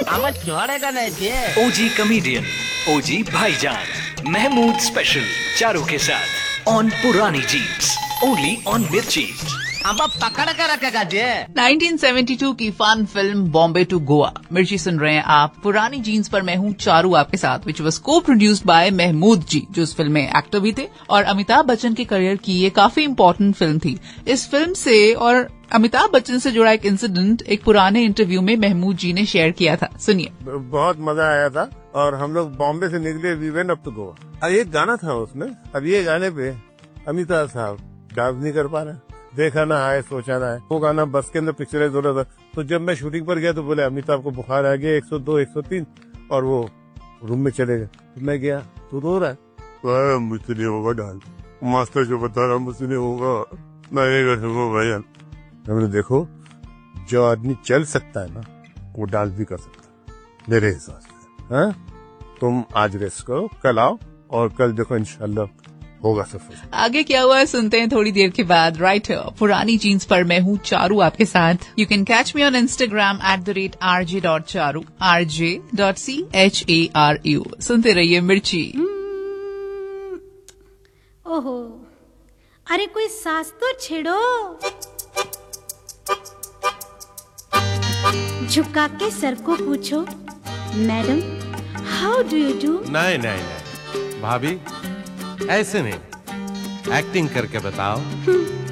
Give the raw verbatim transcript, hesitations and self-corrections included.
जोड़ेगा नहीं थे। ओजी कमेडियन, ओजी भाईजान, महमूद स्पेशल, चारों के साथ ऑन पुरानी जीन्स, ओनली ऑन मिर्ची। अब पकड़ कर रखेगा जे। नाइनटीन सेवेंटी टू की fun film Bombay to Goa. मिर्ची सुन रहे हैं आप पुरानी जीन्स पर। मैं हूँ चारू आपके साथ, विच वॉज को प्रोड्यूस्ड बाय महमूद जी, जो इस फिल्म में एक्टर भी थे। और अमिताभ बच्चन के करियर की ये काफी इम्पोर्टेंट फिल्म थी। इस फिल्म से और अमिताभ बच्चन से जुड़ा एक इंसिडेंट एक पुराने इंटरव्यू में महमूद जी ने शेयर किया था, सुनिए। बहुत मजा आया था और हम लोग बॉम्बे से निकले, we went up to Goa. अब एक गाना था उसमें, अब ये गाने पे अमिताभ साहब डांस नहीं कर पा रहे, देखा ना आए सोचा ना आए। वो गाना बस के अंदर पिक्चराइज हो रहा था, तो जब मैं शूटिंग पर गया तो बोले अमिताभ को बुखार आ गया एक सौ दो एक सौ तीन, और वो रूम में चले गए। तो मैं गया, तू रो रहा है? मुझसे नहीं होगा डांस, मास्टर जो बता रहा मुझसे नहीं होगा, मैं नहीं कर सकूँ भैया। हमने देखो, जो आदमी चल सकता है ना वो डांस भी कर सकता है मेरे हिसाब से। हाँ, तुम आज रेस्ट करो, कल आओ और कल देखो इंशाल्लाह होगा सफर। आगे क्या हुआ सुनते हैं थोड़ी देर के बाद। राइट, पुरानी जीन्स पर मैं हूँ चारू आपके साथ। You can catch me on Instagram at the rate R J dot Charu, R J dot C H A R you. सुनते रहिए मिर्ची। ओहो, अरे कोई सांस तो छेड़ो। झुका के सर को पूछो, madam how do you do. नहीं नहीं नहीं भाभी, ऐसे नहीं, एक्टिंग करके बताओ।